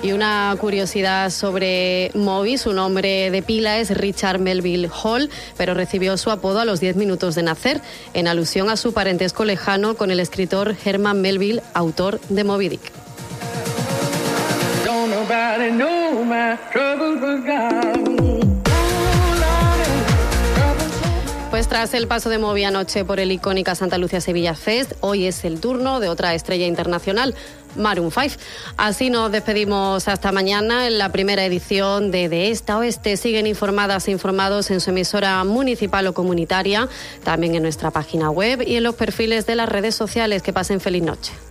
Y una curiosidad sobre Moby, su nombre de pila es Richard Melville Hall, pero recibió su apodo a los 10 minutos de nacer, en alusión a su parentesco lejano con el escritor Herman Melville, autor de Moby Dick. Pues tras el paso de Moby anoche por el icónica Santa Lucía Sevilla Fest, hoy es el turno de otra estrella internacional, Maroon 5. Así nos despedimos hasta mañana en la primera edición de Esta Oeste. Siguen informadas e informados en su emisora municipal o comunitaria, también en nuestra página web y en los perfiles de las redes sociales. Que pasen feliz noche.